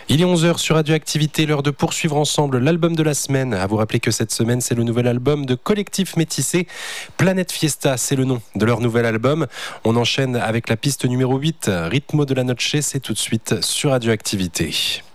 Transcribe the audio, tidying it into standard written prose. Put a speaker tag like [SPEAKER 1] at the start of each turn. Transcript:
[SPEAKER 1] Il est 11h sur Radioactivité, l'heure de poursuivre ensemble l'album de la semaine. À vous rappeler que cette semaine, c'est le nouvel album de Collectif Métissé. Planète Fiesta, c'est le nom de leur nouvel album. On enchaîne avec la piste numéro 8, Ritmo de la Noche, c'est tout de suite sur Radioactivité.